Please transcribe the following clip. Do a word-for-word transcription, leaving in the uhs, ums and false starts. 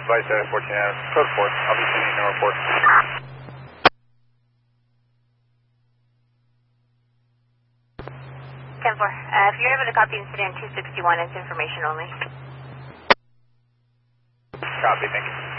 Vice uh, fourteen Adams, code four. I'll be sending a report. ten four. Uh, if you're able to copy incident two sixty-one, it's information only. Copy, thank you.